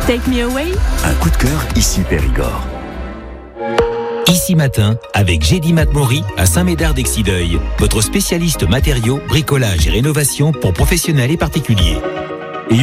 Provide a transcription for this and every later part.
Take Me Away. Un coup de cœur ici Périgord. Ici Matin, avec Gédi Matmori à Saint-Médard-d'Exideuil, votre spécialiste matériaux, bricolage et rénovation pour professionnels et particuliers. Et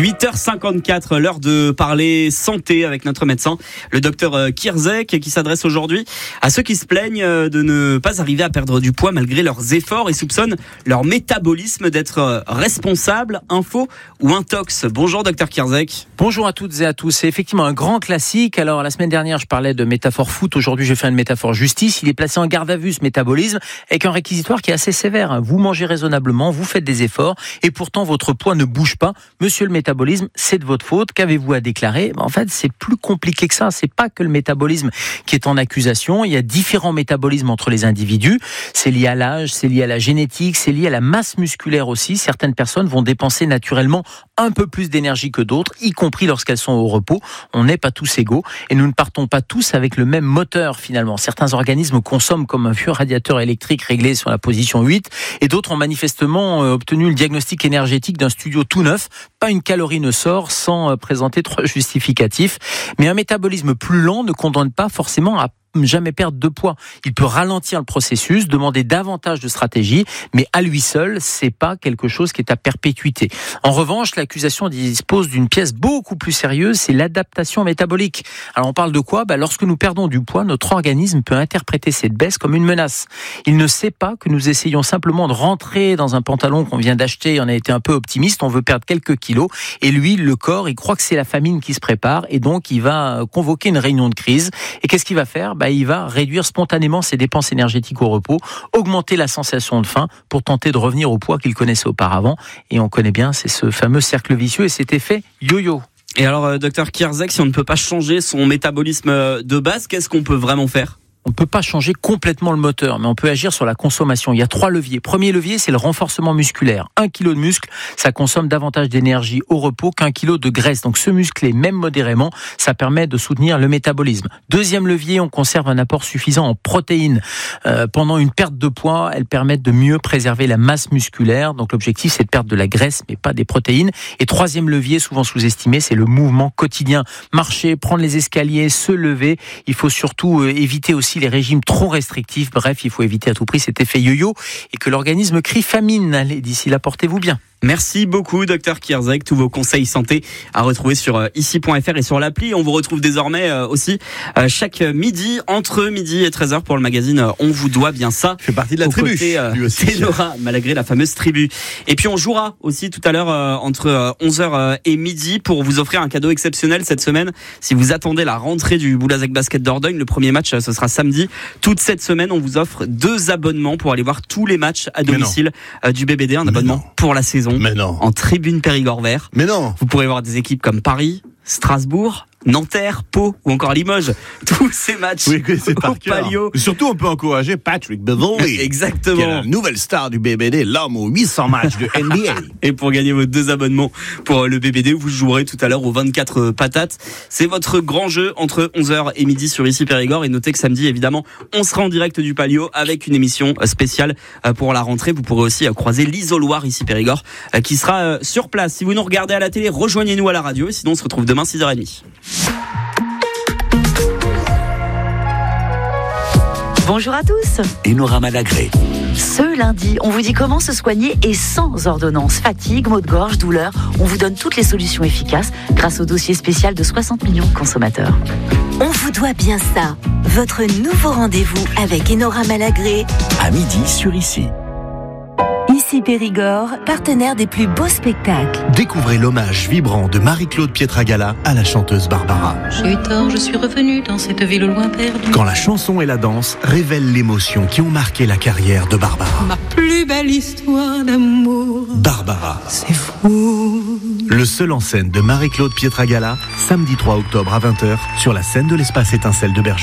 8h54, l'heure de parler santé avec notre médecin, le docteur Kierzek, qui s'adresse aujourd'hui à ceux qui se plaignent de ne pas arriver à perdre du poids malgré leurs efforts et soupçonnent leur métabolisme d'être responsable, info ou intox. Bonjour docteur Kierzek. Bonjour à toutes et à tous. C'est effectivement un grand classique. Alors la semaine dernière, je parlais de métaphore foot. Aujourd'hui, je fais une métaphore justice. Il est placé en garde à vue, ce métabolisme, avec un réquisitoire qui est assez sévère. Vous mangez raisonnablement, vous faites des efforts et pourtant votre poids ne bouge pas. Monsieur le métabolisme, c'est de votre faute. Qu'avez-vous à déclarer ? En fait, c'est plus compliqué que ça. C'est pas que le métabolisme qui est en accusation. Il y a différents métabolismes entre les individus. C'est lié à l'âge, c'est lié à la génétique, c'est lié à la masse musculaire aussi. Certaines personnes vont dépenser naturellement un peu plus d'énergie que d'autres, y compris lorsqu'elles sont au repos. On n'est pas tous égaux et nous ne partons pas tous avec le même moteur finalement. Certains organismes consomment comme un vieux radiateur électrique réglé sur la position 8 et d'autres ont manifestement obtenu le diagnostic énergétique d'un studio tout neuf. Pas une calorie ne sort sans présenter 3 justificatifs. Mais un métabolisme plus lent ne condamne pas forcément à jamais perdre de poids. Il peut ralentir le processus, demander davantage de stratégie, mais à lui seul, c'est pas quelque chose qui est à perpétuité. En revanche, l'accusation dispose d'une pièce beaucoup plus sérieuse, c'est l'adaptation métabolique. Alors on parle de quoi ? Lorsque nous perdons du poids, notre organisme peut interpréter cette baisse comme une menace. Il ne sait pas que nous essayons simplement de rentrer dans un pantalon qu'on vient d'acheter, on a été un peu optimiste, on veut perdre quelques kilos, et lui, le corps, il croit que c'est la famine qui se prépare, et donc il va convoquer une réunion de crise. Et qu'est-ce qu'il va faire ? Il va réduire spontanément ses dépenses énergétiques au repos, augmenter la sensation de faim pour tenter de revenir au poids qu'il connaissait auparavant. Et on connaît bien, c'est ce fameux cercle vicieux et cet effet yo-yo. Et alors, docteur Kierzek, si on ne peut pas changer son métabolisme de base, qu'est-ce qu'on peut vraiment faire ? On ne peut pas changer complètement le moteur, mais on peut agir sur la consommation. Il y a 3 leviers. Premier levier, c'est le renforcement musculaire. 1 kilo de muscle, ça consomme davantage d'énergie au repos qu'1 kilo de graisse. Donc se muscler, même modérément, ça permet de soutenir le métabolisme. Deuxième levier, on conserve un apport suffisant en protéines. Pendant une perte de poids, elles permettent de mieux préserver la masse musculaire. Donc l'objectif, c'est de perdre de la graisse, mais pas des protéines. Et troisième levier, souvent sous-estimé, c'est le mouvement quotidien. Marcher, prendre les escaliers, se lever. Il faut surtout éviter aussi les régimes trop restrictifs. Bref, il faut éviter à tout prix cet effet yo-yo et que l'organisme crie famine. Allez, d'ici là, portez-vous bien. Merci beaucoup, docteur Kierzek. Tous vos conseils santé à retrouver sur ici.fr et sur l'appli. On vous retrouve désormais aussi chaque midi, entre midi et 13h pour le magazine On vous doit bien ça. Je fais partie de la tribu. Ténora, malgré la fameuse tribu. Et puis on jouera aussi tout à l'heure entre 11h et midi pour vous offrir un cadeau exceptionnel cette semaine. Si vous attendez la rentrée du Boulazek Basket Dordogne, le premier match ce sera samedi. Toute cette semaine, on vous offre 2 abonnements pour aller voir tous les matchs à domicile du BBD. Un abonnement pour la saison. Mais non. En tribune Périgord vert. Mais non. Vous pourrez voir des équipes comme Paris, Strasbourg, Nanterre, Pau ou encore Limoges. Tous ces matchs au Palio. Surtout, on peut encourager Patrick Beverley. Exactement. Qui est la nouvelle star du BBD, l'homme aux 800 matchs de NBA. Et pour gagner vos 2 abonnements pour le BBD, vous jouerez tout à l'heure aux 24 patates. C'est votre grand jeu entre 11h et midi sur ici Périgord. Et notez que samedi, évidemment, on sera en direct du Palio avec une émission spéciale pour la rentrée. Vous pourrez aussi croiser l'Isoloir ici Périgord qui sera sur place. Si vous nous regardez à la télé, rejoignez-nous à la radio. Et sinon, on se retrouve demain 6h30. Bonjour à tous. Enora Malagré. Ce lundi, on vous dit comment se soigner et sans ordonnance. Fatigue, maux de gorge, douleur, on vous donne toutes les solutions efficaces grâce au dossier spécial de 60 millions de consommateurs. On vous doit bien ça. Votre nouveau rendez-vous avec Enora Malagré. À midi sur Ici. Ici Périgord, partenaire des plus beaux spectacles. Découvrez l'hommage vibrant de Marie-Claude Pietragala à la chanteuse Barbara. J'ai eu tort, je suis revenue dans cette ville au loin perdue. Quand la chanson et la danse révèlent l'émotion qui ont marqué la carrière de Barbara. Ma plus belle histoire d'amour. Barbara. C'est fou. Le seul en scène de Marie-Claude Pietragala, samedi 3 octobre à 20h, sur la scène de l'Espace Étincelle de Bergerac.